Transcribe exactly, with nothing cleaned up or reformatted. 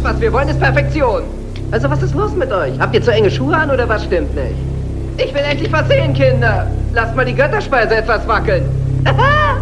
sonst was. Wir wollen ist Perfektion. Also was ist los mit euch? Habt ihr zu enge Schuhe an oder was stimmt nicht? Ich will endlich was sehen, Kinder. Lasst mal die Götterspeise etwas wackeln.